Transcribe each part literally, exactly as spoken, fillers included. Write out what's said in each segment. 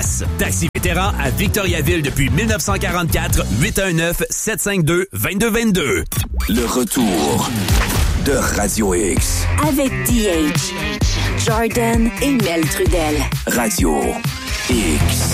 Taxi Vétéran à Victoriaville depuis dix-neuf cent quarante-quatre, huit un neuf, sept cinq deux, deux deux deux deux. Le retour de Radio X. Avec D H, Jordan et Mel Trudel. Radio X.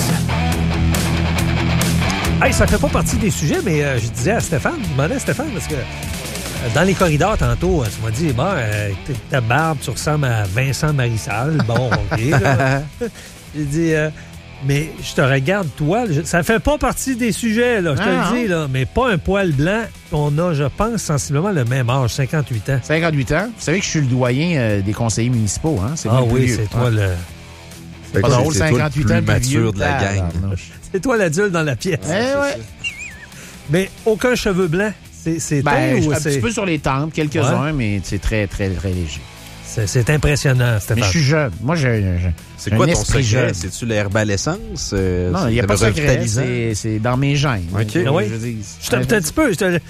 Hey, ça fait pas partie des sujets, mais euh, je disais à Stéphane, je demandais à Stéphane, parce que euh, dans les corridors, tantôt, tu m'as dit, bon, euh, ta barbe, tu ressembles à Vincent Marissal. Bon, OK, là. J'ai dit, euh, mais je te regarde, toi, je, ça fait pas partie des sujets, là, je te ah, le dis, là, mais pas un poil blanc. On a, je pense, sensiblement le même âge, cinquante-huit ans. cinquante-huit ans. Vous savez que je suis le doyen euh, des conseillers municipaux, hein? C'est ah oui, oui, c'est toi hein? le... C'est pas drôle, cinquante-huit ans, le plus mature de la vieux, gang. C'est toi l'adulte dans la pièce. Eh ouais. Mais aucun cheveu blanc, c'est, c'est Ben, ou un c'est... petit peu sur les tempes, quelques-uns, ouais. Mais c'est très, très, très léger. C'est, c'est impressionnant, Stéphane. Mais je suis jeune. Moi, j'ai, j'ai C'est quoi un ton secret? jeune. C'est-tu l'herbalescence? Euh, non, il n'y a pas de secret. C'est, c'est dans mes gènes. OK. Ah oui? Je dis, je suis un petit peu... Je te...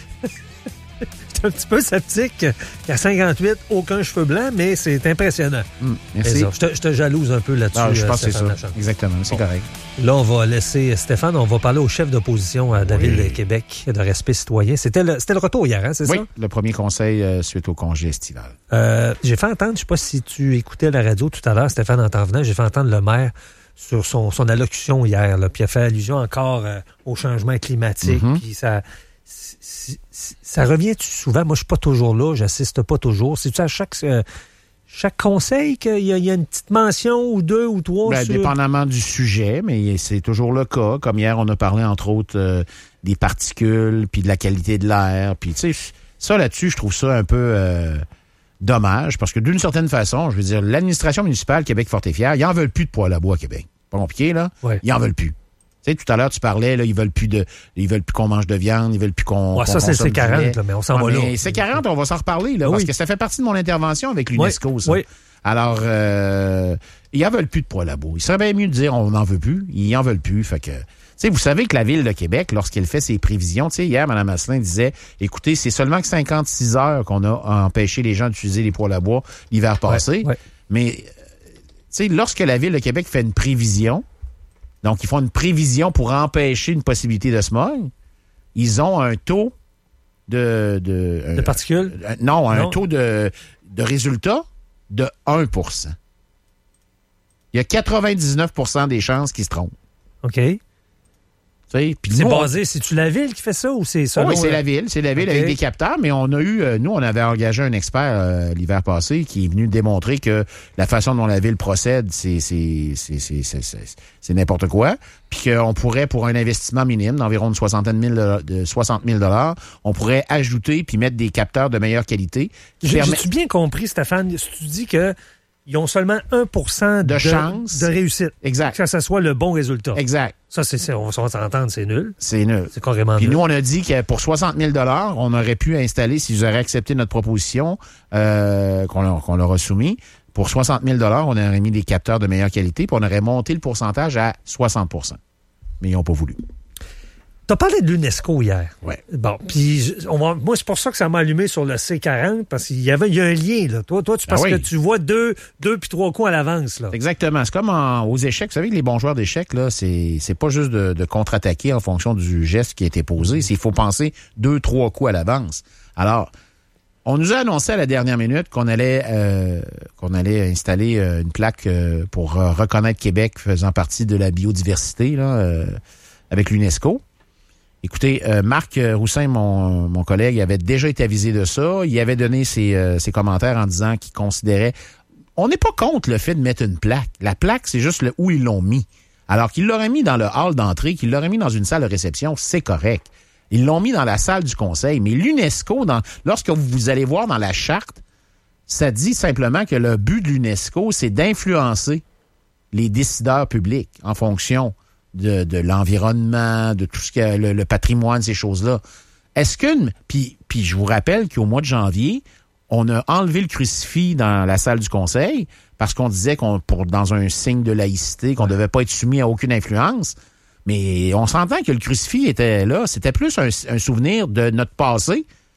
un petit peu sceptique qu'à cinquante-huit, aucun cheveu blanc, mais c'est impressionnant. Mmh, merci. Je te, je te jalouse un peu là-dessus. Ah, je pense euh, que c'est ça. Exactement, c'est bon. Correct. Là, on va laisser Stéphane, on va parler au chef d'opposition à la oui. Ville de Québec de Respect citoyen. C'était le, c'était le retour hier, hein, c'est oui, ça? Oui, le premier conseil euh, suite au congé estival. Euh, j'ai fait entendre, je ne sais pas si tu écoutais la radio tout à l'heure, Stéphane, en t'en venant, j'ai fait entendre le maire sur son, son allocution hier, là, puis il a fait allusion encore euh, au changement climatique, mm-hmm. puis ça... Ça revient-tu souvent? Moi, je suis pas toujours là, j'assiste pas toujours. C'est-tu à chaque, euh, chaque conseil qu'il y a, il y a une petite mention ou deux ou trois? Ben, sur... Dépendamment du sujet, mais c'est toujours le cas. Comme hier, on a parlé, entre autres, euh, des particules, puis de la qualité de l'air. Puis, tu sais, ça, là-dessus, je trouve ça un peu euh, dommage, parce que d'une certaine façon, je veux dire, l'administration municipale Québec-Fort-et-Fier, ils en veulent plus de poêle à bois à Québec. Pas compliqué, là? Ouais. Ils en veulent plus. Tu sais, tout à l'heure, tu parlais, là, ils veulent plus de, ils veulent plus qu'on mange de viande, ils veulent plus qu'on. Ouais, qu'on ça, c'est C quarante, là, mais on s'en ouais, va mais là. C quarante, on va s'en reparler, là, oui. Parce que ça fait partie de mon intervention avec l'UNESCO, oui. ça. Oui. Alors, euh, ils en veulent plus de poêle à bois. Il serait bien mieux de dire, on n'en veut plus. Ils en veulent plus. Fait que, tu sais, vous savez que la Ville de Québec, lorsqu'elle fait ses prévisions, tu sais, hier, Mme Asselin disait, écoutez, c'est seulement que cinquante-six heures qu'on a empêché les gens d'utiliser les poêles à bois l'hiver passé. Ouais, ouais. Mais, tu sais, lorsque la Ville de Québec fait une prévision, donc, ils font une prévision pour empêcher une possibilité de smog. Ils ont un taux de... De, de particules? Euh, non, un non. taux de, de résultat de un pour cent. Il y a quatre-vingt-dix-neuf pour cent des chances qu'ils se trompent. OK. Puis c'est nous, basé, c'est-tu la Ville qui fait ça ou c'est ça? Oui, c'est la Ville. C'est la Ville okay. avec des capteurs, mais on a eu, euh, nous, on avait engagé un expert euh, l'hiver passé qui est venu démontrer que la façon dont la Ville procède, c'est, c'est, c'est, c'est, c'est, c'est, c'est n'importe quoi. Puis qu'on pourrait, pour un investissement minime d'environ une soixantaine mille, de soixante mille dollars, on pourrait ajouter puis mettre des capteurs de meilleure qualité. J'ai, permet... J'ai-tu bien compris, Stéphane, si tu dis que ils ont seulement un pour cent de, de chance de réussite. Exact. Que ça soit le bon résultat. Exact. Ça, c'est, c'est on va s'entendre, c'est nul. C'est nul. C'est carrément Puis nul. nous, on a dit que pour soixante mille dollars, on aurait pu installer, s'ils auraient accepté notre proposition euh, qu'on, leur, qu'on leur a soumis, pour soixante mille dollars, on aurait mis des capteurs de meilleure qualité, puis on aurait monté le pourcentage à soixante pour cent. Mais ils n'ont pas voulu. Tu as parlé de l'UNESCO hier. Oui. Bon, puis on va, moi, c'est pour ça que ça m'a allumé sur le C quarante, parce qu'il y avait il y a un lien, là. Toi, toi tu parce ah oui. que tu vois deux, deux puis trois coups à l'avance, là. Exactement. C'est comme en, aux échecs. Vous savez que les bons joueurs d'échecs, là, c'est, c'est pas juste de, de contre-attaquer en fonction du geste qui a été posé. C'est qu'il faut penser deux, trois coups à l'avance. Alors, on nous a annoncé à la dernière minute qu'on allait, euh, qu'on allait installer euh, une plaque euh, pour euh, reconnaître Québec faisant partie de la biodiversité, là, euh, avec l'UNESCO. Écoutez, euh, Marc Roussin, mon, mon collègue, avait déjà été avisé de ça. Il avait donné ses, euh, ses commentaires en disant qu'il considérait... On n'est pas contre le fait de mettre une plaque. La plaque, c'est juste le où ils l'ont mis. Alors qu'ils l'auraient mis dans le hall d'entrée, qu'ils l'auraient mis dans une salle de réception, c'est correct. Ils l'ont mis dans la salle du conseil. Mais l'UNESCO, dans, lorsque vous allez voir dans la charte, ça dit simplement que le but de l'UNESCO, c'est d'influencer les décideurs publics en fonction de, de l'environnement, de tout ce que le, le patrimoine, ces choses-là. Est-ce qu'une... Puis, puis je vous rappelle qu'au mois de janvier, on a enlevé le crucifix dans la salle du conseil parce qu'on disait qu'on, pour, dans un signe de laïcité, qu'on ne devait pas être soumis à aucune influence. Mais on s'entend que le crucifix était là. C'était plus un, un souvenir de notre passé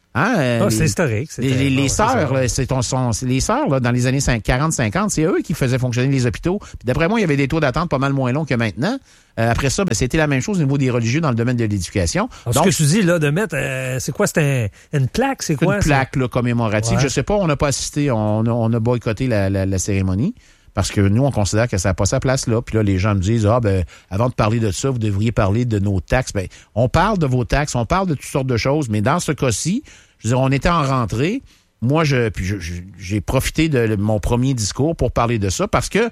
Hein, euh, Ah, les, c'est historique. Les, les, les sœurs, là, c'est, ton, son, c'est les sœurs, là, dans les années quarante cinquante, c'est eux qui faisaient fonctionner les hôpitaux. Puis d'après moi, il y avait des taux d'attente pas mal moins longs que maintenant. Euh, après ça, ben, c'était la même chose au niveau des religieux dans le domaine de l'éducation. Alors, Donc, ce que tu dis, là, de mettre, euh, c'est quoi, c'est un, une plaque, c'est quoi? une plaque là, commémorative. Ouais. Je sais pas, on n'a pas assisté, on a, on a boycotté la, la, la cérémonie. Parce que nous, on considère que ça n'a pas sa place là. Puis là, les gens me disent, ah ben, avant de parler de ça, vous devriez parler de nos taxes. Ben, on parle de vos taxes, on parle de toutes sortes de choses, mais dans ce cas-ci, je veux dire, on était en rentrée. Moi, je, puis je, je, j'ai profité de mon premier discours pour parler de ça parce que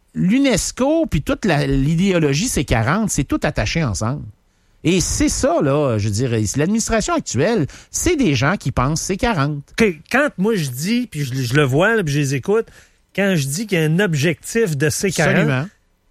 l'UNESCO puis toute la, l'idéologie C quarante, c'est tout attaché ensemble. Et c'est ça, là, je veux dire, l'administration actuelle, c'est des gens qui pensent C quarante. Que, quand moi je dis, puis je, je le vois, là, puis je les écoute, quand je dis qu'il y a un objectif de C quarante, Absolument.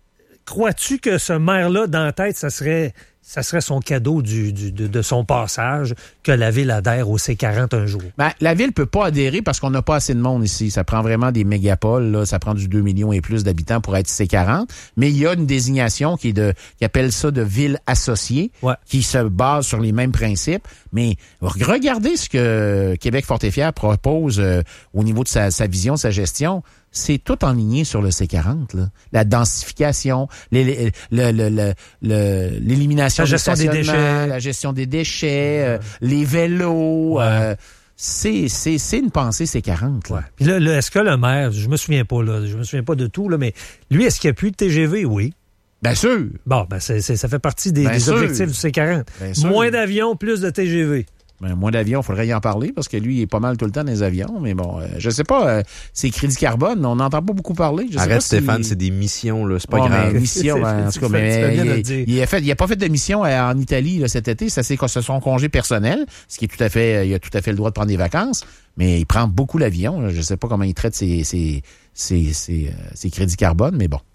Crois-tu que ce maire-là, dans la tête, ça serait, ça serait son cadeau du, du, de, de son passage que la ville adhère au C quarante un jour? Ben, la ville peut pas adhérer parce qu'on n'a pas assez de monde ici. Ça prend vraiment des mégapoles, là. Ça prend du deux millions et plus d'habitants pour être C quarante. Mais il y a une désignation qui est de, qui appelle ça de ville associée, Ouais. qui se base sur les mêmes principes. Mais regardez ce que Québec Fort et Fier propose euh, au niveau de sa, sa vision, sa gestion. C'est tout enligné sur le C quarante, là. La densification, les, les, le, le, le, le, l'élimination La gestion des déchets. la gestion des déchets, euh, les vélos. Ouais. Euh, c'est, c'est, c'est une pensée C quarante. Là. Puis là, là, est-ce que le maire, je me souviens pas, là, je me souviens pas de tout, là, mais lui, est-ce qu'il n'y a plus de T G V? Oui. Bien sûr. Bon, ben c'est, c'est, ça fait partie des, Bien des sûr. objectifs du C quarante. Bien sûr. Moins d'avions, plus de T G V. Ben, moins d'avions, il faudrait y en parler parce que lui, il est pas mal tout le temps dans les avions. Mais bon, euh, je sais pas, euh, c'est crédit carbone, on n'entend pas beaucoup parler. Je sais Arrête, pas si- Stéphane, c'est des missions, là. C'est pas Ouais, grave. mais mission, C'est- en c'est- tout cas, tu fais- tu fais mais bien de le il, dire. il a fait, il a pas fait de mission en Italie là, cet été. Ça c'est c'est son congé personnel, ce qui est tout à fait, il a tout à fait le droit de prendre des vacances. Mais il prend beaucoup l'avion. Là. Je sais pas comment il traite ses ses ses, ses, euh, ses crédits carbone, mais bon.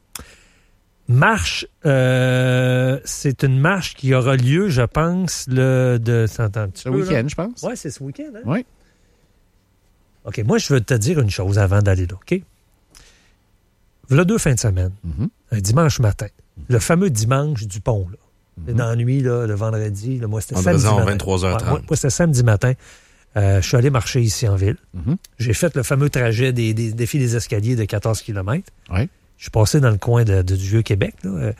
Marche, euh, c'est une marche qui aura lieu, je pense, le de un petit Ce peu, week-end, là. je pense. Ouais, c'est ce week-end. Hein? Oui. OK, moi, je veux te dire une chose avant d'aller là, OK? Voilà deux fins de semaine, Mhm. un dimanche matin, le fameux dimanche du pont, là. Mhm. Dans la nuit, là, le vendredi, là, moi, c'était Vendredi samedi en matin. vingt-trois heures trente. Ouais, moi, moi, c'était samedi matin. Euh, je suis allé marcher ici en ville. Mhm. J'ai fait le fameux trajet des, des défis des escaliers de quatorze kilomètres. Oui. Je suis passé dans le coin de, de- du Vieux-Québec. Là. Euh,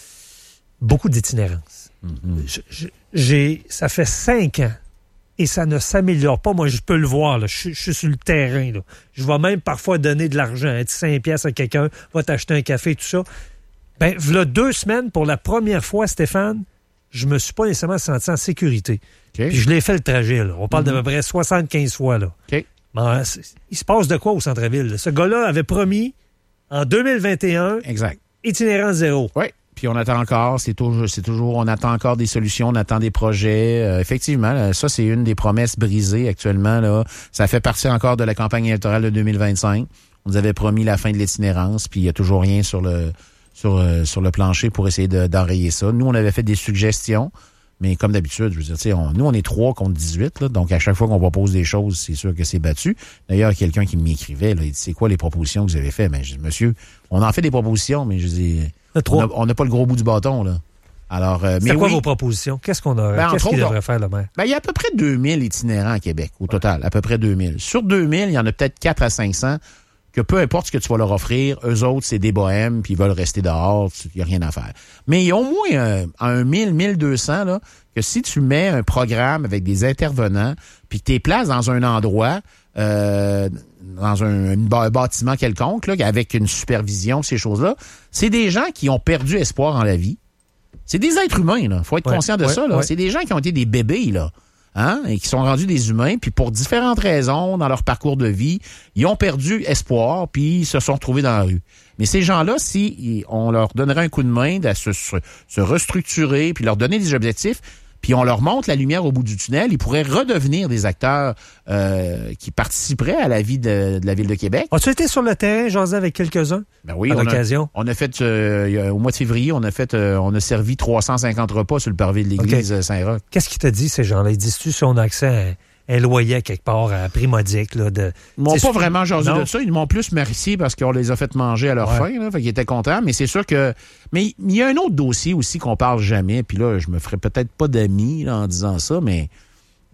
beaucoup d'itinérance. Mhm. Je- je- J'ai, ça fait cinq ans et ça ne s'améliore pas. Moi, je peux le voir. Là. Je, suis- je suis sur le terrain. Là. Je vais même parfois donner de l'argent, un petit cinq piastres à quelqu'un, va t'acheter un café, tout ça. Ben, voilà deux semaines, pour la première fois, Stéphane, je me suis pas nécessairement senti en sécurité. OK. Puis je l'ai fait le trajet. Là. On parle Mhm. d'à peu près soixante-quinze fois. Là. OK. Ben, c'est- il se passe de quoi au centre-ville? là? Ce gars-là avait promis, en deux mille vingt et un, Exact. itinérance zéro. Oui. Puis on attend encore, c'est toujours, c'est toujours, on attend encore des solutions, on attend des projets. Euh, effectivement, là, ça c'est une des promesses brisées actuellement. Là, ça fait partie encore de la campagne électorale de deux mille vingt-cinq. On nous avait promis la fin de l'itinérance, puis il y a toujours rien sur le sur euh, sur le plancher pour essayer de, d'enrayer ça. Nous, on avait fait des suggestions, mais comme d'habitude, je veux dire, tu sais, on, nous on est trois contre dix-huit, là, donc à chaque fois qu'on propose des choses, c'est sûr que c'est battu. D'ailleurs, quelqu'un qui m'écrivait, là, il dit c'est quoi les propositions que vous avez faites? Mais je dis, monsieur, on en fait des propositions, mais je dis. Le On trois. n'a on n'a pas le gros bout du bâton, là. Alors, euh, mais C'est quoi oui, vos propositions? Qu'est-ce qu'on a, Ben, qu'est-ce entre qu'il autres, devrait faire, le maire? ben, il y a à peu près deux mille itinérants à Québec, au total. À peu près deux mille. Sur deux mille, il y en a peut-être quatre à cinq cents que peu importe ce que tu vas leur offrir, eux autres, c'est des bohèmes, puis ils veulent rester dehors, il n'y a rien à faire. Mais il y a au moins euh, un mille, mille deux cents, là, que si tu mets un programme avec des intervenants, puis que tu les places dans un endroit, euh, dans un, un bâtiment quelconque, là, avec une supervision, ces choses-là, c'est des gens qui ont perdu espoir en la vie. C'est des êtres humains, là. Faut être Ouais, conscient de ouais, ça, là. ouais. C'est des gens qui ont été des bébés, là. Hein? Et qui sont rendus des humains, puis pour différentes raisons dans leur parcours de vie, ils ont perdu espoir, puis ils se sont retrouvés dans la rue. Mais ces gens-là, si on leur donnerait un coup de main à se, se, se restructurer, puis leur donner des objectifs, puis on leur montre la lumière au bout du tunnel, ils pourraient redevenir des acteurs euh, qui participeraient à la vie de, de la Ville de Québec. As-tu été sur le terrain, jasé avec quelques-uns? Ben oui, à on a, l'occasion. on a fait, euh, il y a- au mois de février, on a fait, euh, on a servi trois cent cinquante repas sur le parvis de l'église OK. euh, Saint-Roch. Qu'est-ce qu'ils te disent, ces gens-là? Ils disent-tu si on a accès à un, un loyer quelque part à prix modique? Là, de, Ils m'ont C'est pas sûr- vraiment jasé Non. de ça. Ils m'ont plus remercié parce qu'on les a fait manger à leur Ouais. faim. Là, fait qu'ils étaient contents. Mais c'est sûr que... Mais il y a un autre dossier aussi qu'on parle jamais. Puis là, je me ferais peut-être pas d'amis là, en disant ça, mais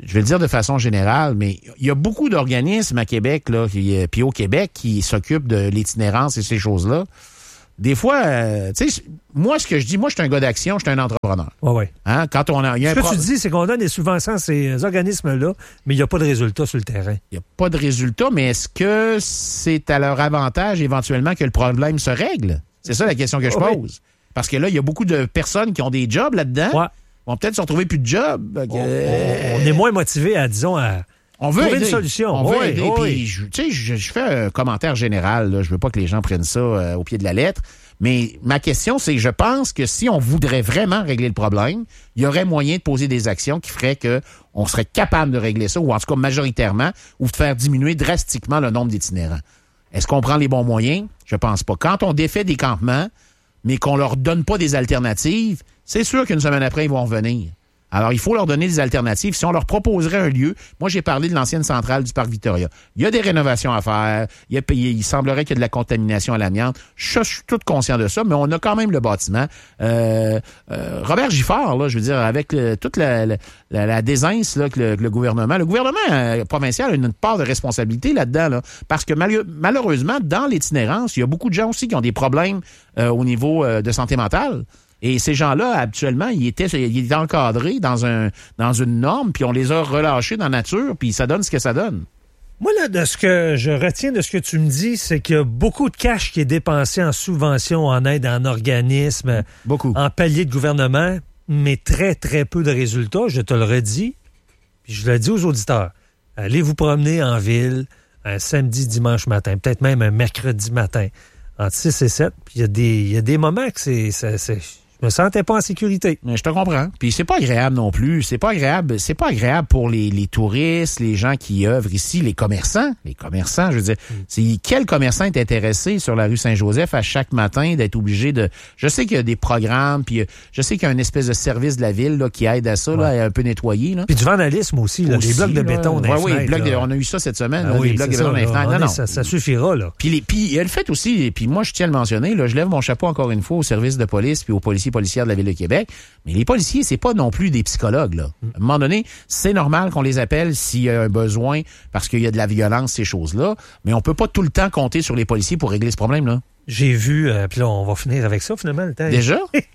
je vais le dire de façon générale, mais il y a beaucoup d'organismes à Québec, là, puis au Québec, qui s'occupent de l'itinérance et ces choses-là. Des fois, euh, tu sais, moi, ce que je dis, moi, je suis un gars d'action, je suis un entrepreneur. Oui, oui. Hein? Quand on a, y a ce un que pro... tu dis, c'est qu'on donne des subventions à ces organismes-là, mais il n'y a pas de résultat sur le terrain. Il n'y a pas de résultat, mais est-ce que c'est à leur avantage, éventuellement, que le problème se règle? C'est ça la question que je oui. pose. Parce que là, il y a beaucoup de personnes qui ont des jobs là-dedans. Ouais. Vont peut-être se retrouver plus de job. On, on, on est moins motivé à, disons, à on veut trouver aider. une solution. On veut oui, aider. Oui. Puis, je, tu sais, je, je fais un commentaire général. Là. Je veux pas que les gens prennent ça euh, au pied de la lettre. Mais ma question, c'est je pense que si on voudrait vraiment régler le problème, il y aurait moyen de poser des actions qui feraient que on serait capable de régler ça, ou en tout cas majoritairement, ou de faire diminuer drastiquement le nombre d'itinérants. Est-ce qu'on prend les bons moyens? Je pense pas. Quand on défait des campements, mais qu'on leur donne pas des alternatives, c'est sûr qu'une semaine après, ils vont revenir. Alors, il faut leur donner des alternatives. Si on leur proposerait un lieu, moi, j'ai parlé de l'ancienne centrale du Parc Victoria. Il y a des rénovations à faire. Il, y a, il semblerait qu'il y ait de la contamination à l'amiante. Je, je suis tout conscient de ça, mais on a quand même le bâtiment. Euh, euh, Robert Giffard, là, je veux dire, avec le, toute la, la, la, la désince là, que le, que le gouvernement... Le gouvernement euh, provincial a une part de responsabilité là-dedans, là, parce que mal, malheureusement, dans l'itinérance, il y a beaucoup de gens aussi qui ont des problèmes euh, au niveau euh, de santé mentale. Et ces gens-là, habituellement, ils étaient, ils étaient encadrés dans un dans une norme, puis on les a relâchés dans la nature, puis ça donne ce que ça donne. Moi, là, de ce que je retiens de ce que tu me dis, c'est qu'il y a beaucoup de cash qui est dépensé en subventions, en aide, en organismes, beaucoup, en paliers de gouvernement, mais très, très peu de résultats, je te le redis. Puis je le dis aux auditeurs. Allez vous promener en ville un samedi, dimanche matin, peut-être même un mercredi matin, entre six et sept. Puis il y a des, il y a des moments que c'est... c'est, c'est je me sentais pas en sécurité. Mais je te comprends. Puis c'est pas agréable non plus. C'est pas agréable. C'est pas agréable pour les, les touristes, les gens qui œuvrent ici, les commerçants. Les commerçants, je veux dire, mm. c'est quel commerçant est intéressé sur la rue Saint-Joseph à chaque matin d'être obligé de... Je sais qu'il y a des programmes, puis je sais qu'il y a une espèce de service de la ville là, qui aide à ça, ouais. là, à un peu nettoyer. Là. Puis du vandalisme aussi, là, aussi des blocs de là, béton dans ouais, les oui, fenêtres. De, on a eu ça cette semaine, ah là, oui, des blocs de béton dans les fenêtres. Non, non. Ça, ça suffira, là. Puis, les, puis il y a le fait aussi, et puis moi je tiens à le mentionner, là, je lève mon chapeau encore une fois au service de police puis aux policiers policières de la Ville de Québec. Mais les policiers, c'est pas non plus des psychologues, là. À un moment donné, c'est normal qu'on les appelle s'il y a un besoin parce qu'il y a de la violence, ces choses-là. Mais on peut pas tout le temps compter sur les policiers pour régler ce problème-là. J'ai vu, euh, puis là, on va finir avec ça, finalement, le temps. Déjà?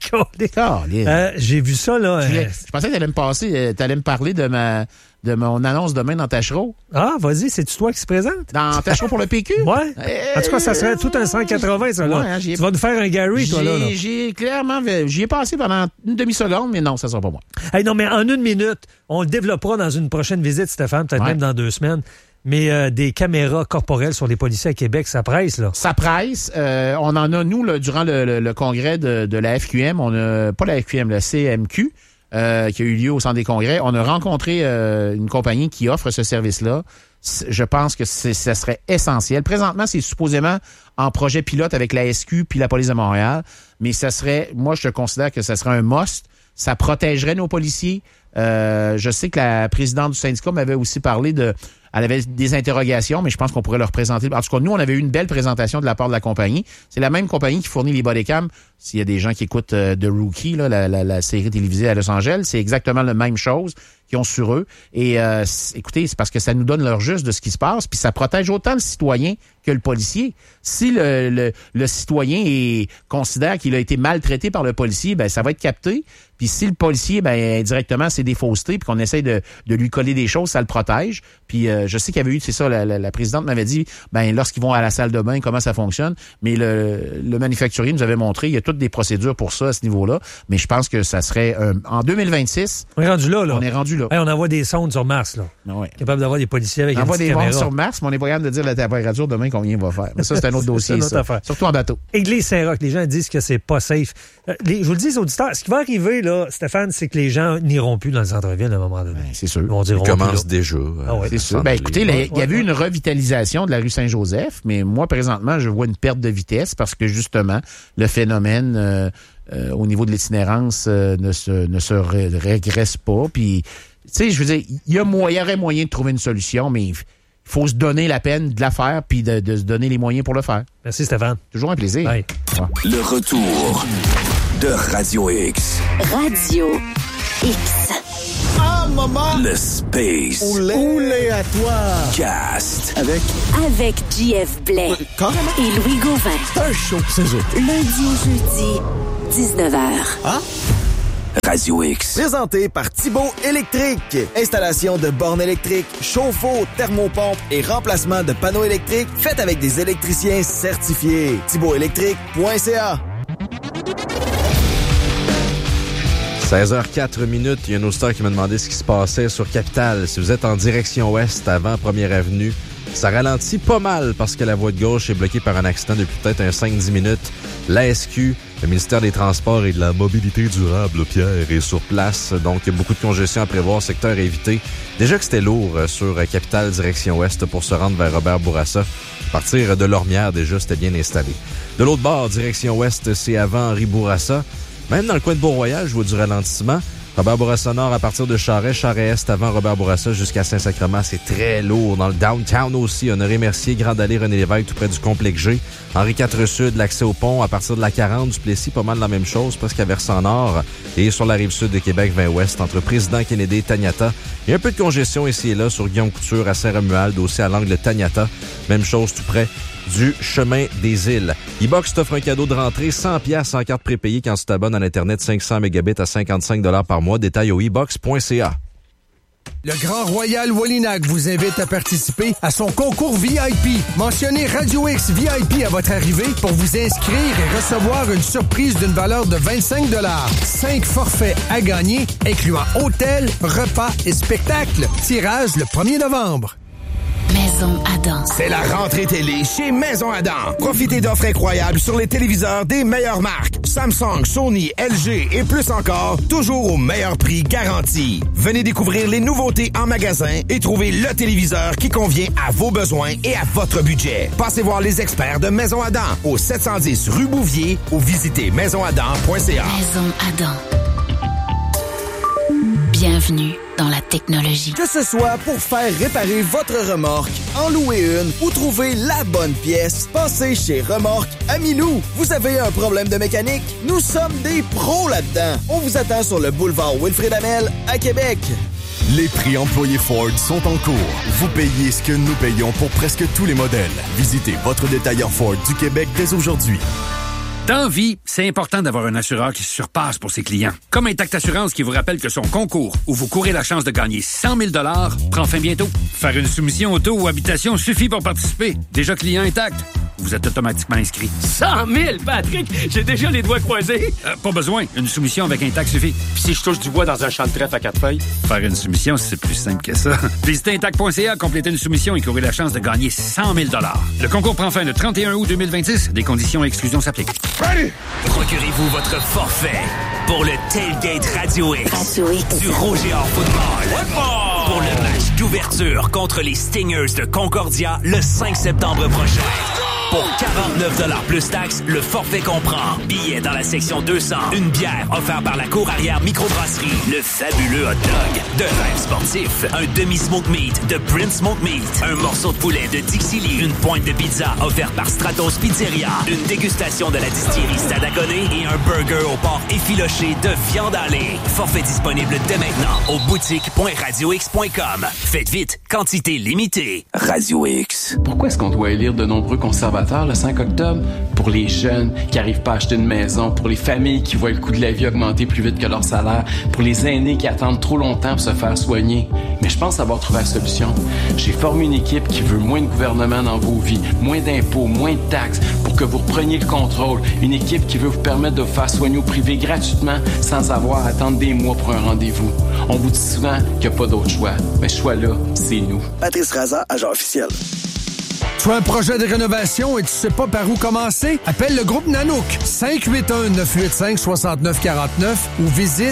euh, j'ai vu ça, là. Euh... Je pensais que t'allais me passer, euh, t'allais me parler de ma, de mon annonce demain dans Tachereau. Ah, vas-y, c'est-tu toi qui se présente? Dans Tachereau pour le P Q? Ouais. En tout cas, ça serait tout un cent quatre-vingts, ça, là. Ouais, hein, tu vas nous faire un Gary, toi, là, là. J'ai clairement, j'y ai passé pendant une demi-seconde, mais non, ça sera pas moi. Hey, non, mais en une minute, on le développera dans une prochaine visite, Stéphane, peut-être ouais. même dans deux semaines. Mais euh, des caméras corporelles sur les policiers à Québec, ça presse, là. Ça presse. Euh, on en a, nous, là, durant le, le, le congrès de, de la F Q M, on a, pas la F Q M, la C M Q, euh, qui a eu lieu au centre des congrès. On a rencontré euh, une compagnie qui offre ce service-là. Je pense que c'est, ça serait essentiel. Présentement, c'est supposément en projet pilote avec la S Q puis la police de Montréal. Mais ça serait, moi, je considère que ça serait un must. Ça protégerait nos policiers. Euh, je sais que la présidente du syndicat m'avait aussi parlé de... Elle avait des interrogations, mais je pense qu'on pourrait leur présenter. En tout cas, nous, on avait eu une belle présentation de la part de la compagnie. C'est la même compagnie qui fournit les bodycams. S'il y a des gens qui écoutent euh, The Rookie, là, la, la, la série télévisée à Los Angeles, c'est exactement la même chose qu'ils ont sur eux. Et euh, écoutez, c'est parce que ça nous donne leur juste de ce qui se passe, puis ça protège autant le citoyen que le policier. Si le, le, le citoyen est, considère qu'il a été maltraité par le policier, ben ça va être capté. Puis si le policier, ben indirectement, c'est des faussetés, puis qu'on essaie de, de lui coller des choses, ça le protège. Puis euh, je sais qu'il y avait eu, c'est ça, la, la, la présidente m'avait dit, ben lorsqu'ils vont à la salle de bain, comment ça fonctionne. Mais le, le manufacturier nous avait montré, il y a toutes des procédures pour ça à ce niveau-là. Mais je pense que ça serait euh, en deux mille vingt-six. On est rendu là, là. On est rendu là. Hey, on envoie des sondes sur Mars, là. Ouais. Capable d'avoir des policiers avec on une envoie petite des caméra. sondes sur Mars, mais on est pas capable de dire la température demain combien il va faire. Mais ça, c'est un autre dossier. C'est une autre ça. affaire. Surtout en bateau. Église Saint-Roch, les gens disent que c'est pas safe. Euh, les, je vous le dis aux auditeurs, ce qui va arriver, là, Stéphane, c'est que les gens n'iront plus dans le centre-ville à un moment donné. Ben, c'est sûr. Ils vont dire, Ils commencent déjà. Ah ouais, c'est sûr. Ben, écoutez, il ouais, y avait ouais, une revitalisation de la rue Saint-Joseph, mais moi, présentement, je vois une perte de vitesse parce que, justement, le phénomène euh, euh, au niveau de l'itinérance euh, ne se, ne se ré- régresse pas. Puis, tu sais, je veux dire, il y, a mo- y aurait moyen de trouver une solution, mais il faut se donner la peine de la faire puis de, de se donner les moyens pour le faire. Merci, Stéphane. Toujours un plaisir. Ouais. Ouais. Le retour de Radio X. Radio X. Bon moment! Le Space. Oulé! Oulé à toi! Cast. Avec... Avec J F Blais. Euh, carrément? Et Louis Gauvin. C'est un show, c'est eux. Lundi au jeudi, dix-neuf heures. Ah? Radio X. Présenté par Thibaut Électrique. Installation de bornes électriques, chauffe-eau, thermopompe et remplacement de panneaux électriques faites avec des électriciens certifiés. thibaut électrique point c a. seize heures quatre minutes, il y a un auditeur qui m'a demandé ce qui se passait sur Capitale. Si vous êtes en direction ouest, avant Première Avenue, ça ralentit pas mal parce que la voie de gauche est bloquée par un accident depuis peut-être un cinq dix minutes. La S Q, le ministère des Transports et de la Mobilité durable, Pierre, est sur place. Donc, il y a beaucoup de congestion à prévoir, secteur à éviter. Déjà que c'était lourd sur Capitale, direction ouest, pour se rendre vers Robert Bourassa. À partir de Lormière, déjà, c'était bien installé. De l'autre bord, direction ouest, c'est avant Henri Bourassa. Même dans le coin de Beau-Royal, je vois du ralentissement. Robert Bourassa Nord à partir de Charest, Charest-Est avant Robert Bourassa jusqu'à Saint-Sacrement, c'est très lourd. Dans le downtown aussi, Honoré-Mercier, Grande Allée, René-Lévesque, tout près du complexe G. Henri quatre Sud, l'accès au pont à partir de la quarante, du Plessis, pas mal la même chose, presque à Versant-Nord. Et sur la rive sud de Québec, vingt ouest, entre Président Kennedy et Taniata. Il y a un peu de congestion ici et là sur Guillaume Couture à Saint-Romuald, aussi à l'angle Taniata. Même chose tout près du chemin des îles. E-Box t'offre un cadeau de rentrée, cent piastres en carte prépayée quand tu t'abonnes à l'Internet cinq cents mégabits à cinquante-cinq dollars par mois. Détail au e box point c a. Le Grand Royal Wallinac vous invite à participer à son concours V I P. Mentionnez Radio X V I P à votre arrivée pour vous inscrire et recevoir une surprise d'une valeur de vingt-cinq dollars. Cinq forfaits à gagner, incluant hôtel, repas et spectacle. Tirage le premier novembre. Maison Adam. C'est la rentrée télé chez Maison Adam. Profitez d'offres incroyables sur les téléviseurs des meilleures marques. Samsung, Sony, L G et plus encore, toujours au meilleur prix garanti. Venez découvrir les nouveautés en magasin et trouver le téléviseur qui convient à vos besoins et à votre budget. Passez voir les experts de Maison Adam au sept cent dix rue Bouvier ou visitez maison adam point c a. Maison Adam. Bienvenue dans la technologie. Que ce soit pour faire réparer votre remorque, en louer une ou trouver la bonne pièce, passez chez Remorque Amilou. Vous avez un problème de mécanique? Nous sommes des pros là-dedans. On vous attend sur le boulevard Wilfrid Hamel à Québec. Les prix employés Ford sont en cours. Vous payez ce que nous payons pour presque tous les modèles. Visitez votre détaillant Ford du Québec dès aujourd'hui. Dans vie, c'est important d'avoir un assureur qui se surpasse pour ses clients. Comme Intact Assurance qui vous rappelle que son concours, où vous courez la chance de gagner cent mille dollars, prend fin bientôt. Faire une soumission auto ou habitation suffit pour participer. Déjà client Intact, vous êtes automatiquement inscrit. cent mille, Patrick! J'ai déjà les doigts croisés. Euh, pas besoin. Une soumission avec Intact suffit. Puis si je touche du bois dans un champ de trèfle à quatre feuilles? Faire une soumission, c'est plus simple que ça. Visitez Intact point c a, complétez une soumission et courez la chance de gagner cent mille dollars. Le concours prend fin le trente et un août deux mille vingt-six. Des conditions et exclusions s'appliquent. Ready? Procurez-vous votre forfait pour le Tailgate Radio X, Radio X. du Rouge et Or Football. Football. Pour le match d'ouverture contre les Stingers de Concordia le cinq septembre prochain. Pour quarante-neuf dollars plus taxes, le forfait comprend billets dans la section deux cents, une bière offerte par la cour arrière microbrasserie, le fabuleux hot dog de Rêve Sportif, un demi-smoke meat de Prince Smoke Meat, un morceau de poulet de Dixie Lee, une pointe de pizza offerte par Stratos Pizzeria, une dégustation de la distillerie Stadaconé et un burger au porc effiloché de viande hachée. Forfait disponible dès maintenant au boutique point radio x point com. Faites vite, quantité limitée. Radio X. Pourquoi est-ce qu'on doit élire de nombreux conservateurs le cinq octobre? Pour les jeunes qui n'arrivent pas à acheter une maison, pour les familles qui voient le coût de la vie augmenter plus vite que leur salaire, pour les aînés qui attendent trop longtemps pour se faire soigner. Mais je pense avoir trouvé la solution. J'ai formé une équipe qui veut moins de gouvernement dans vos vies, moins d'impôts, moins de taxes, pour que vous repreniez le contrôle. Une équipe qui veut vous permettre de vous faire soigner au privé gratuitement sans avoir à attendre des mois pour un rendez-vous. On vous dit souvent qu'il n'y a pas d'autre choix. Mais ce choix-là, c'est nous. Patrice Raza, agent officiel. Tu as un projet de rénovation et tu sais pas par où commencer? Appelle le groupe Nanook cinq huit un, neuf huit cinq, six neuf quatre neuf ou visite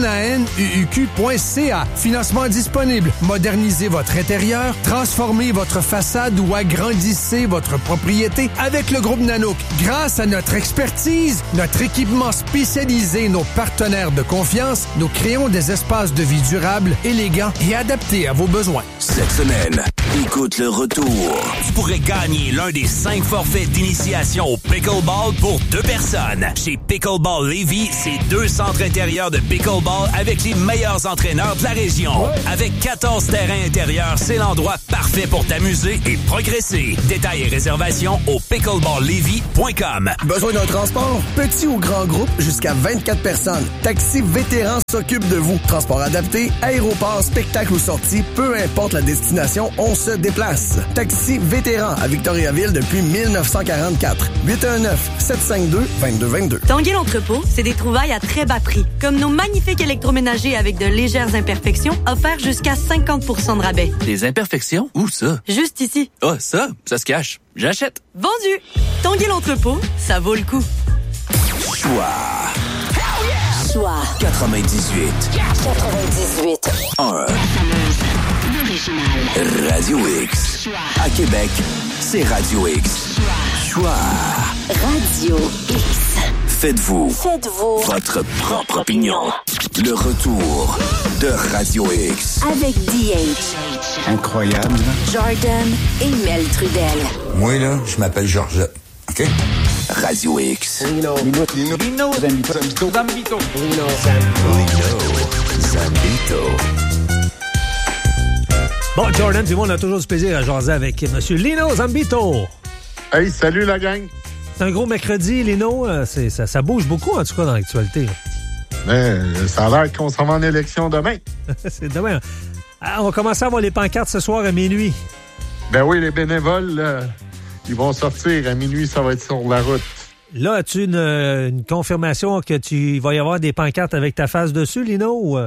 nanuq point c a. Financement disponible. Modernisez votre intérieur, transformez votre façade ou agrandissez votre propriété avec le groupe Nanook. Grâce à notre expertise, notre équipement spécialisé, nos partenaires de confiance, nous créons des espaces de vie durables, élégants et adaptés à vos besoins. Cette semaine, Écoute le retour. Tu pourrais gagner l'un des cinq forfaits d'initiation au pickleball pour deux personnes. Chez Pickleball Lévis, c'est deux centres intérieurs de pickleball avec les meilleurs entraîneurs de la région. Ouais. Avec quatorze terrains intérieurs, c'est l'endroit parfait pour t'amuser et progresser. Détails et réservations au pickleball lévis point com. Besoin d'un transport? Petit ou grand groupe, jusqu'à vingt-quatre personnes. Taxi Vétéran s'occupe de vous. Transport adapté, aéroport, spectacle ou sortie, peu importe la destination, on se déplace. Taxi Vétéran à Victoriaville depuis dix-neuf cent quarante-quatre. huit un neuf, sept cinq deux, deux deux deux deux. Tanguay l'entrepôt, c'est des trouvailles à très bas prix. Comme nos magnifiques électroménagers avec de légères imperfections, offerts jusqu'à cinquante pour cent de rabais. Des imperfections? Où ça? Juste ici. Ah, oh, ça? Ça se cache. J'achète. Vendu! Tanguay l'entrepôt, ça vaut le coup. Choix. Choix. quatre-vingt-dix-huit. quatre-vingt-dix-huit. un. Radio X. À Québec, c'est Radio X. Choix. Radio X. Faites-vous. Faites-vous. Votre propre opinion. Le retour de Radio X. Avec D H. Incroyable. Jordan et Mel Trudel. Moi, là, je m'appelle Georgette. OK? Radio X. Lino. Lino. Lino. Lino. Zambito. Zambito. Lino. Zambito. Zambito. Bon, Jordan, puis moi, on a toujours du plaisir à jaser avec M. Lino Zambito. Hey, salut la gang. C'est un gros mercredi, Lino. C'est, ça, ça bouge beaucoup, en tout cas, dans l'actualité. Mais, ça a l'air qu'on s'en va en élection demain. C'est demain. Ah, on va commencer à voir les pancartes ce soir à minuit. Ben oui, les bénévoles, là, ils vont sortir. À minuit, ça va être sur la route. Là, as-tu une, une confirmation que tu va y avoir des pancartes avec ta face dessus, Lino? Ou...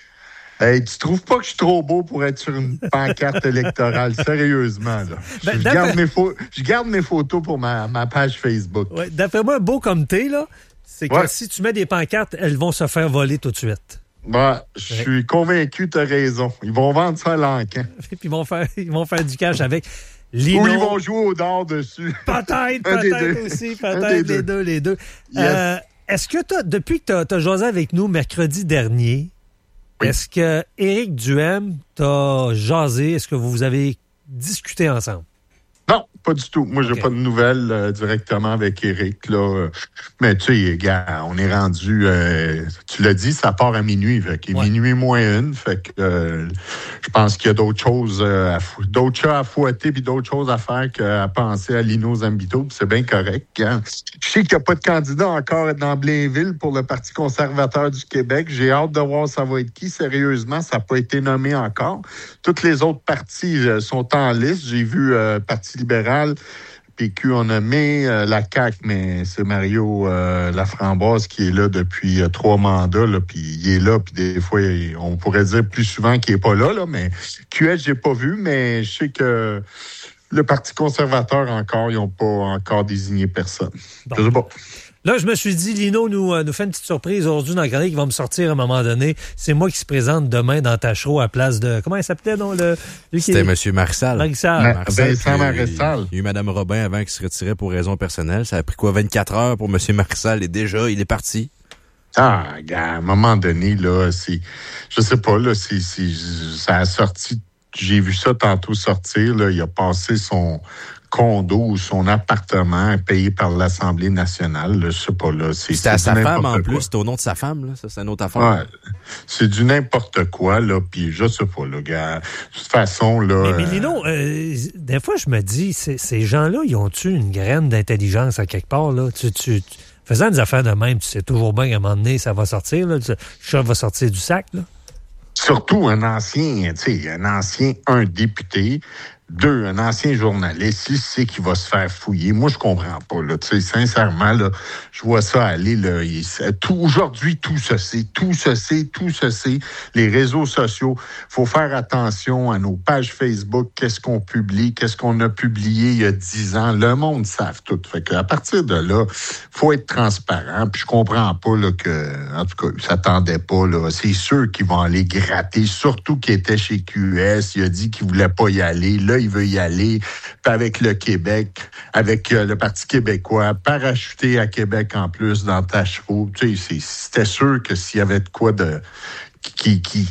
Hey, tu trouves pas que je suis trop beau pour être sur une pancarte électorale? Sérieusement, là. Ben, je, garde mes fo- je garde mes photos pour ma, ma page Facebook. Ouais, d'après moi, beau comme t'es, là, c'est que ouais. si tu mets des pancartes, elles vont se faire voler tout de suite. Ouais, je ouais. suis convaincu, t'as raison. Ils vont vendre ça à l'encan. Puis ils vont faire, ils vont faire du cash avec. Lino. Ou ils vont jouer au dard dessus. Peut-être, peut-être aussi, peut-être les deux, les deux. Yes. Euh, est-ce que t'as, depuis que tu as jasé avec nous mercredi dernier, oui. Est-ce que Éric Duhem t'a jasé? Est-ce que vous avez discuté ensemble? Non, pas du tout. Moi, j'ai okay. pas de nouvelles euh, directement avec Éric, là. Mais tu sais, gars, on est rendu... Euh, tu l'as dit, ça part à minuit. Fait qu'il est ouais. minuit moins une. Fait que euh, je pense qu'il y a d'autres choses, euh, à fou- d'autres chats à fouetter puis d'autres choses à faire qu'à penser à Lino Zambito. Puis c'est bien correct. Hein? Je sais qu'il n'y a pas de candidat encore dans Blainville pour le Parti conservateur du Québec. J'ai hâte de voir ça va être qui. Sérieusement, ça n'a pas été nommé encore. Toutes les autres partis euh, sont en liste. J'ai vu euh, Parti libéral, P Q a nommé, euh, la C A Q, mais c'est Mario euh, Laframboise qui est là depuis euh, trois mandats, là, puis il est là, puis des fois, il, on pourrait dire plus souvent qu'il n'est pas là, là, mais Q S, j'ai pas vu, mais je sais que le Parti conservateur encore, ils n'ont pas encore désigné personne. Bon. Je sais pas. Là, je me suis dit, Lino nous, euh, nous fait une petite surprise aujourd'hui dans le chronique qui va me sortir à un moment donné. C'est moi qui se présente demain dans Tachereau à place de... Comment il s'appelait, non? Le, lui qui C'était est... M. Marissal. Marissal. Ma- Vincent Marissal. Il y a eu Mme Robin avant qui se retirait pour raisons personnelles. Ça a pris quoi, vingt-quatre heures pour M. Marissal et déjà, il est parti. Ah, gars, à un moment donné, là, c'est... Je sais pas, là, c'est, c'est, ça a sorti... J'ai vu ça tantôt sortir, là. Il a passé son... condo ou son appartement payé par l'Assemblée nationale. Là, je sais pas, là. C'est, c'était c'est à sa femme, en quoi. plus. C'était au nom de sa femme, là. Ça, c'est une autre affaire. Ouais. C'est du n'importe quoi, là. Puis je sais pas, là, gars. De toute façon, là... Mais, mais Lino, euh, des fois, je me dis, c'est, ces gens-là, ils ont-tu une graine d'intelligence à quelque part, là? Tu, tu, tu, faisant des affaires de même, tu sais toujours bien qu'à un moment donné, ça va sortir, là. Le chat va sortir du sac, là. Surtout un ancien, tu sais, un ancien, un député... Deux, un ancien journaliste, il sait qu'il va se faire fouiller. Moi, je comprends pas, là. Tu sais, sincèrement, là, je vois ça aller, là. Il, tout, aujourd'hui, tout se sait. Tout se sait, tout se sait. Les réseaux sociaux. Faut faire attention à nos pages Facebook. Qu'est-ce qu'on publie? Qu'est-ce qu'on a publié il y a dix ans? Le monde savent tout. Fait qu'à partir de là, faut être transparent. Puis je comprends pas, là, que, en tout cas, il s'attendait pas, là. C'est ceux qui vont aller gratter, surtout qui était chez Q S. Il a dit qu'il voulait pas y aller. Là, il veut y aller, puis avec le Québec, avec euh, le Parti québécois, parachuté à Québec en plus dans Tachereau. Tu sais, c'est, c'était sûr que s'il y avait de quoi de qui, qui,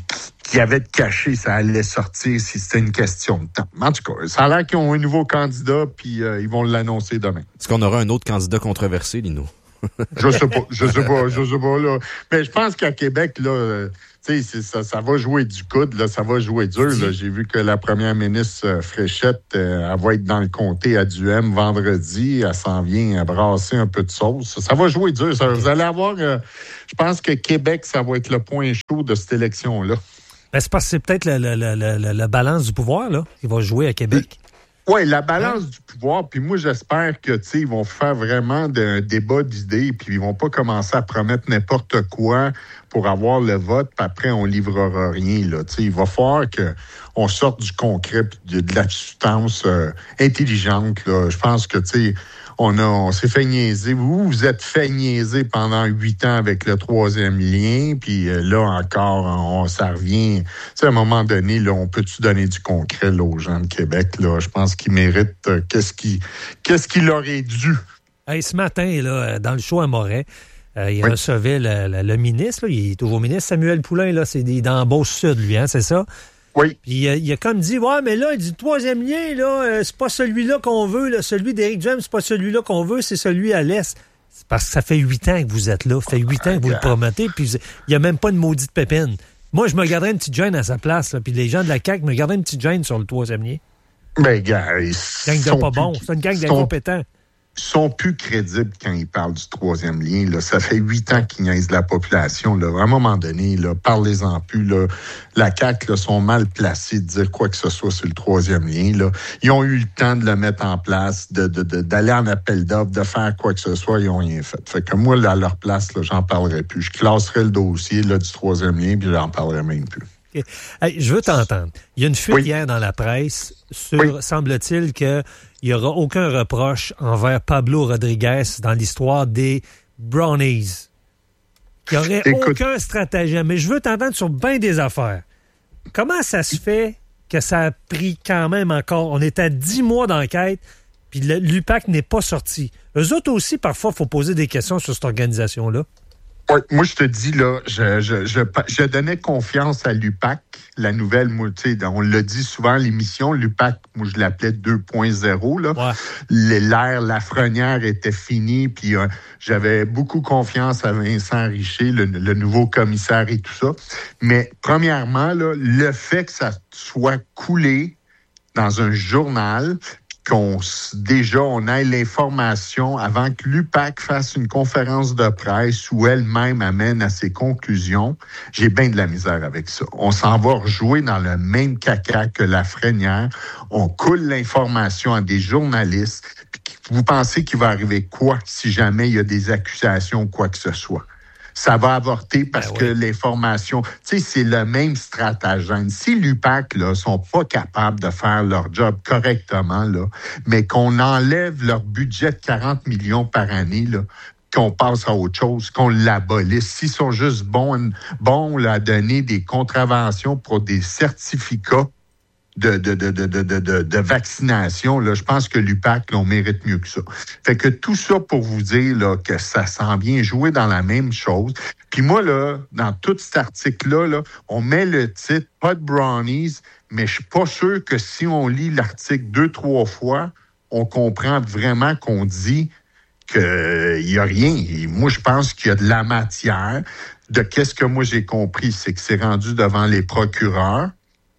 qu'il y avait de caché, ça allait sortir si c'était une question de temps. En tout cas, ça a l'air qu'ils ont un nouveau candidat, puis euh, ils vont l'annoncer demain. Est-ce qu'on aura un autre candidat controversé, Lino? Je sais pas, je sais pas, je sais pas, là. Mais je pense qu'à Québec, là, euh, tu sais, ça, ça va jouer du coude, là, ça va jouer dur, là. J'ai vu que la première ministre euh, Fréchette, euh, elle va être dans le comté à Duhem vendredi. Elle s'en vient à brasser un peu de sauce. Ça, ça va jouer dur. Ça, vous allez avoir, euh, je pense que Québec, ça va être le point chaud de cette élection-là. Ben, c'est parce que c'est peut-être la, la, la, la, la balance du pouvoir, là, qui va jouer à Québec. Oui, la balance hein? du pouvoir. Puis moi, j'espère que, tu sais, ils vont faire vraiment un débat d'idées, puis ils vont pas commencer à promettre n'importe quoi pour avoir le vote, puis après, on livrera rien, là. Tu sais, il va falloir qu'on sorte du concret, de, de la substance euh, intelligente, là. Je pense que, tu sais, on a, on s'est fait niaiser. Vous, vous êtes fait niaiser pendant huit ans avec le troisième lien, puis euh, là encore, on, ça revient. Tu sais, à un moment donné, là, on peut-tu donner du concret là, aux gens de Québec, là? Je pense qu'ils méritent euh, qu'est-ce qui, qu'est-ce qu'il aurait dû. Hey, ce matin, là, dans le show à Moret, euh, il oui. recevait le, le, le ministre, là, il est toujours ministre, Samuel Poulain, là, c'est dans Beauce-Sud, lui, hein, c'est ça? Oui. Puis euh, il a comme dit, ouais, mais là, il dit, le troisième lien, là, euh, c'est pas celui-là qu'on veut, là, celui d'Éric Duhem, c'est pas celui-là qu'on veut, c'est celui à l'Est. C'est parce que ça fait huit ans que vous êtes là, ça fait huit ans que vous le promettez, puis il n'y a même pas de maudite pépine. Moi, je me garderais une petite gêne à sa place, là, puis les gens de la C A Q me garderaient une petite gêne sur le troisième lien. Ben, gars, ils gang de pas plus, bon, c'est une gang d'incompétents. Ils sont plus crédibles quand ils parlent du troisième lien. Là. Ça fait huit ans qu'ils niaisent la population. Là. À un moment donné, là, parlez-en plus. Là. La C A Q là, sont mal placés de dire quoi que ce soit sur le troisième lien. Là. Ils ont eu le temps de le mettre en place, de, de, de, d'aller en appel d'offres, de faire quoi que ce soit. Ils n'ont rien fait. Fait que moi, là, à leur place, là, j'en parlerai plus. Je classerai le dossier là, du troisième lien, puis j'en parlerai même plus. Okay. Hey, je veux t'entendre. Il y a une fuite oui. hier dans la presse sur, oui. semble-t-il, qu'il n'y aura aucun reproche envers Pablo Rodriguez dans l'histoire des Brownies. Qu'il n'y aurait Écoute, aucun stratagème. Mais je veux t'entendre sur bien des affaires. Comment ça se fait que ça a pris quand même encore... On est à dix mois d'enquête, puis l'U P A C n'est pas sorti. Eux autres aussi, parfois, il faut poser des questions sur cette organisation-là. Oui, moi, je te dis, là, je, je, je, je donnais confiance à l'U P A C. La nouvelle, moi, tu sais, on l'a dit souvent, l'émission, l'U P A C, moi, je l'appelais deux point zéro, là. Ouais. L'ère Lafrenière était finie, puis euh, j'avais beaucoup confiance à Vincent Richer, le, le nouveau commissaire et tout ça. Mais, premièrement, là, le fait que ça soit coulé dans un journal, qu'on déjà on ait l'information avant que l'U P A C fasse une conférence de presse où elle-même amène à ses conclusions, j'ai bien de la misère avec ça. On s'en va rejouer dans le même caca que Lafrenière. On coule l'information à des journalistes. Puis vous pensez qu'il va arriver quoi si jamais il y a des accusations ou quoi que ce soit? Ça va avorter parce ben oui. que l'information, tu sais, c'est le même stratagème. Si l'U P A C, là, sont pas capables de faire leur job correctement, là, mais qu'on enlève leur budget de quarante millions par année, là, qu'on passe à autre chose, qu'on l'abolisse. S'ils sont juste bons, bons là, à donner des contraventions pour des certificats de, de, de, de, de, de, de vaccination, là, je pense que l'U P A C, là, on mérite mieux que ça. Fait que tout ça pour vous dire là, que ça s'en vient jouer dans la même chose. Puis moi, là, dans tout cet article-là, là, on met le titre « Pas de brownies », mais je suis pas sûr que si on lit l'article deux, trois fois, on comprend vraiment qu'on dit qu'il n'y a rien. Et moi, je pense qu'il y a de la matière. De qu'est-ce que moi j'ai compris, c'est que c'est rendu devant les procureurs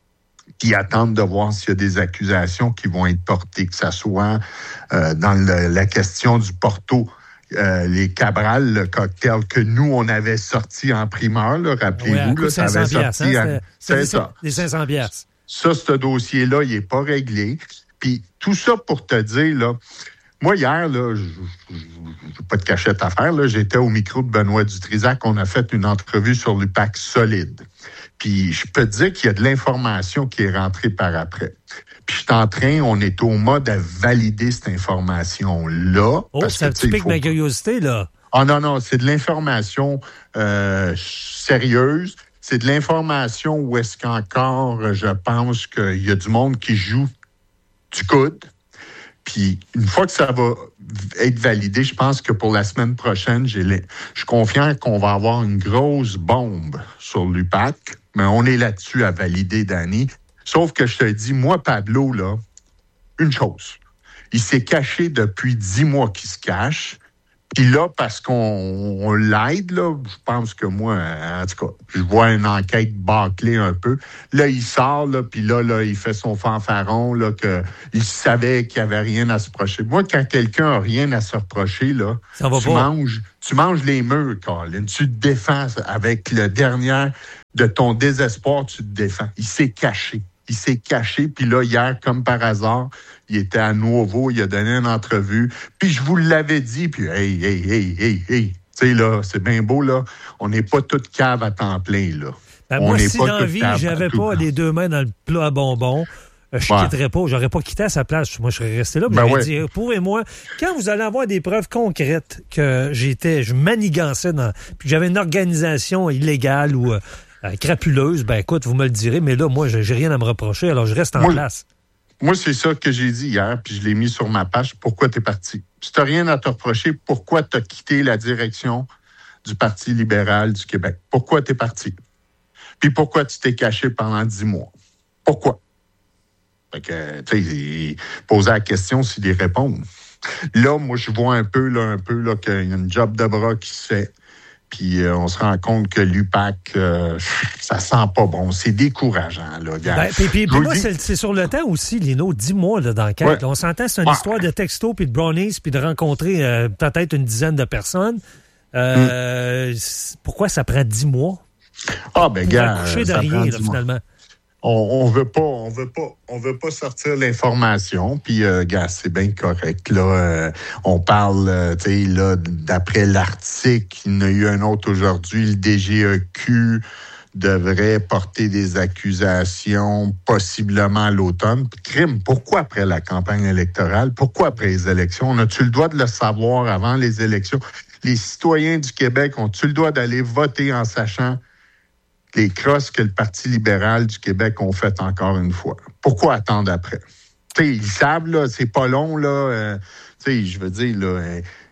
qui attendent de voir s'il y a des accusations qui vont être portées, que ça soit euh, dans le, la question du Porto, euh, les Cabral, le cocktail que nous, on avait sorti en primeur, là, rappelez-vous, oui, là, ça avait sorti... Hein, à, c'est ça. Les cinq cents piastres. Ça, ce dossier-là, il n'est pas réglé. Puis tout ça pour te dire, là, moi, hier, là, je n'ai pas de cachette à faire, là, j'étais au micro de Benoît Dutrisac, on a fait une entrevue sur l'U P A C solide. Puis je peux te dire qu'il y a de l'information qui est rentrée par après. Puis je suis en train, on est au mode à valider cette information-là. Oh, parce ça que, tu piques faut... ma curiosité, là. Ah non, non, c'est de l'information euh, sérieuse. C'est de l'information où est-ce qu'encore, je pense qu'il y a du monde qui joue du coude. Puis une fois que ça va être validé, je pense que pour la semaine prochaine, j'ai les... je suis confiant qu'on va avoir une grosse bombe sur l'U P A C. Mais on est là-dessus à valider, Danny. Sauf que je te dis, moi, Pablo, là, une chose. Il s'est caché depuis dix mois qu'il se cache. Puis là, parce qu'on on l'aide, là, je pense que moi, en tout cas, je vois une enquête bâclée un peu. Là, il sort, là, puis là, là, il fait son fanfaron, là, que il savait qu'il n'y avait rien à se reprocher. Moi, quand quelqu'un n'a rien à se reprocher, là, Ça va tu pas. manges, tu manges les murs, Colin. Tu te défends avec le dernier de ton désespoir, tu te défends. Il s'est caché. Il s'est caché, puis là, hier, comme par hasard, il était à Nouveau, il a donné une entrevue, puis je vous l'avais dit, puis hey, hey, hey, hey, hey, tu sais, là, c'est bien beau, là, on n'est pas toute cave à temps plein, là. Ben, on moi, n'est si pas dans la toute vie, cave à j'avais tout pas le temps. les deux mains dans le plat à bonbons, euh, je Ouais. quitterais pas, j'aurais pas quitté à sa place. Moi, je serais resté là, puis Ben j'aurais ouais. dit, prouvez-moi, quand vous allez avoir des preuves concrètes que j'étais, je manigançais dans, puis que j'avais une organisation illégale ou euh, euh, crapuleuse, ben écoute, vous me le direz, mais là, moi, j'ai j'ai rien à me reprocher, alors je reste en Moi, place. Moi, c'est ça que j'ai dit hier, puis je l'ai mis sur ma page. Pourquoi t'es parti? Si t'as rien à te reprocher, pourquoi t'as quitté la direction du Parti libéral du Québec? Pourquoi t'es parti? Puis pourquoi tu t'es caché pendant dix mois? Pourquoi? Fait que, tu sais, poser la question, c'est d'y répondre. Là, moi, je vois un peu, là, un peu, là, qu'il y a une job de bras qui se fait. Puis euh, on se rend compte que l'U P A C, euh, ça sent pas bon. C'est décourageant, là, gars. Ben, puis, puis, Je puis vous moi, le dis- c'est c'est sur le temps aussi, Lino, dix mois là, d'enquête. Ouais. Là, on s'entend, c'est une Ouais. histoire de texto, puis de brownies, puis de rencontrer euh, peut-être une dizaine de personnes. Euh, c- Pourquoi ça prend dix mois? Ah, ben, Pour gars, accoucher de ça rien, prend là, dix mois. finalement. On, on veut pas, on veut pas, on veut pas sortir l'information. Puis, euh, gars, c'est bien correct. Là, euh, on parle, euh, tu sais, là, d'après l'article, il y en a eu un autre aujourd'hui. Le D G E Q devrait porter des accusations possiblement à l'automne. Crime, pourquoi après la campagne électorale? Pourquoi après les élections? On a-tu le droit de le savoir avant les élections? Les citoyens du Québec ont-tu le droit d'aller voter en sachant les crosses que le Parti libéral du Québec ont fait encore une fois? Pourquoi attendre après? Tu sais, ils savent, là, c'est pas long, là. Euh, tu sais, je veux dire, là,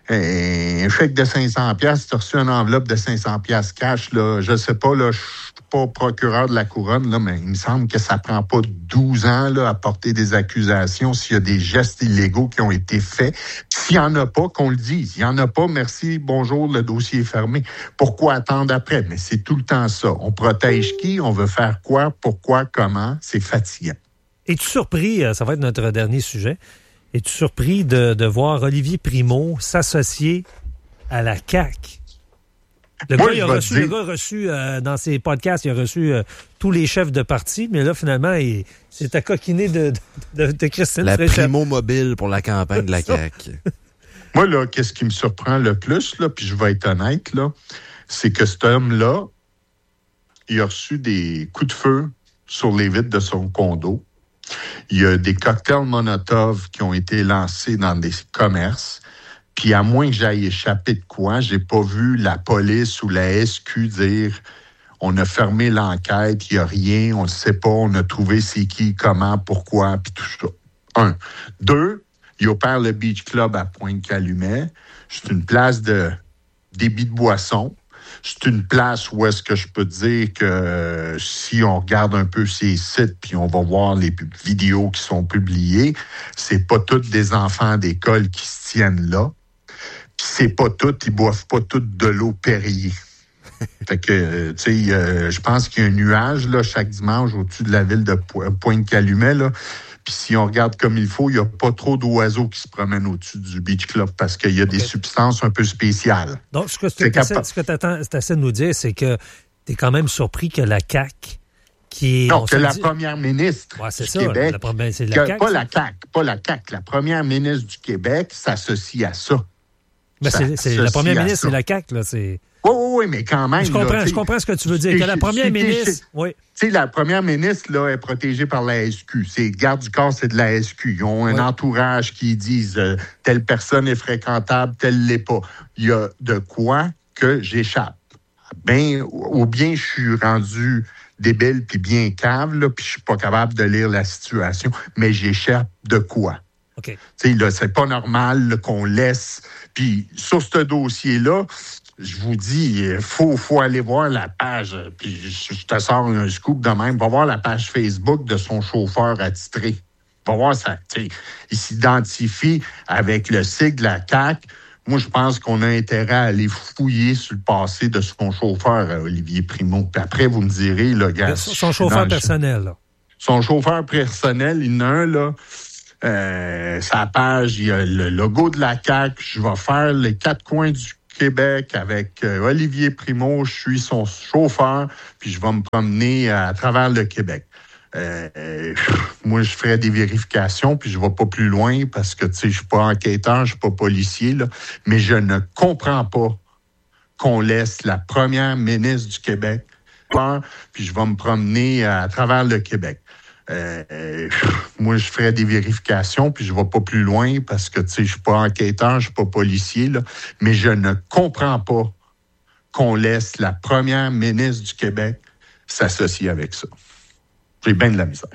un, un chèque de cinq cents piastres, si tu as reçu une enveloppe de cinq cents piastres cash, là, je sais pas, là, je suis pas procureur de la couronne, là, mais il me semble que ça prend pas douze ans, là, à porter des accusations s'il y a des gestes illégaux qui ont été faits. S'il y en a pas, qu'on le dise. Il y en a pas, merci, bonjour, le dossier est fermé. Pourquoi attendre après? Mais c'est tout le temps ça. On protège qui? On veut faire quoi? Pourquoi? Comment? C'est fatigant. Es-tu surpris, euh, ça va être notre dernier sujet, es-tu surpris de, de voir Olivier Primo s'associer à la C A Q? Le Moi, gars, il a je vais reçu, te le dire- gars a reçu euh, dans ses podcasts, il a reçu euh, tous les chefs de parti, mais là, finalement, il s'est accoquiné de, de, de, de Christine La Fréchette. primo mobile pour la campagne de la C A Q. Moi, là, qu'est-ce qui me surprend le plus, là, puis je vais être honnête, là, c'est que cet homme-là, il a reçu des coups de feu sur les vitres de son condo. Il y a des cocktails Molotov qui ont été lancés dans des commerces. Puis à moins que j'aille échapper de quoi, j'ai pas vu la police ou la S Q dire on a fermé l'enquête, il n'y a rien, on ne sait pas, on a trouvé c'est qui, comment, pourquoi, puis tout ça. Un. Deux, il opère le Beach Club à Pointe-Calumet. C'est une place de débit de boissons. C'est une place où est-ce que je peux dire que euh, si on regarde un peu ces sites puis on va voir les pub- vidéos qui sont publiées, c'est pas tous des enfants d'école qui se tiennent là. Puis c'est pas tous, ils boivent pas tous de l'eau Perrier. Fait que, euh, tu sais, euh, je pense qu'il y a un nuage là chaque dimanche au-dessus de la ville de Po- Pointe-Calumet là. Puis si on regarde comme il faut, il n'y a pas trop d'oiseaux qui se promènent au-dessus du Beach Club parce qu'il y a des substances un peu spéciales. Donc, ce que C'est tu capable. essaies de nous dire, c'est que tu es quand même surpris que la C A Q, qui est... Non, on que se la dit- première ministre Ouais, c'est du ça, Québec, la première- c'est la que- C A Q, pas ça. la C A Q, pas la C A Q, la première ministre du Québec s'associe à ça. Ben, c'est, c'est, la S'associe première à ministre, ça. c'est la C A Q, là, c'est... Oui, oui, oui, mais quand même. Je comprends, là, je comprends ce que tu veux dire, que la première c'est- ministre... c'est- Oui. Tu sais, la première ministre là, est protégée par la S Q. C'est garde du corps, c'est de la S Q. Ils ont un Ouais. entourage qui disent euh, telle personne est fréquentable, telle l'est pas. Il y a de quoi que j'échappe. Ben, ou bien je suis rendu débile puis bien cave, là, puis je suis pas capable de lire la situation, mais j'échappe de quoi? OK. Tu sais, là, c'est pas normal là, qu'on laisse. Puis sur ce dossier-là, je vous dis, il faut, faut aller voir la page, puis je, je te sors un scoop de même, va voir la page Facebook de son chauffeur attitré. Va voir ça, tu sais, il s'identifie avec le sigle de la C A Q. Moi, je pense qu'on a intérêt à aller fouiller sur le passé de son chauffeur, Olivier Primo. Puis après, vous me direz, là, gars... Son chauffeur personnel, là. Son chauffeur personnel, il y en a un, là, euh, sa page, il y a le logo de la C A Q. Je vais faire les quatre coins du Québec avec euh, Olivier Primo. Je suis son chauffeur, puis je vais me promener à, à travers le Québec. Euh, euh, moi, je ferai des vérifications, puis je ne vais pas plus loin parce que, tu sais, je suis pas enquêteur, je suis pas policier, là, mais je ne comprends pas qu'on laisse la première ministre du Québec faire, puis je vais me promener à, à travers le Québec. Euh, euh, moi, je ferai des vérifications, puis je ne vais pas plus loin parce que, tu sais, je suis pas enquêteur, je suis pas policier, là, mais je ne comprends pas qu'on laisse la première ministre du Québec s'associer avec ça. J'ai bien de la misère.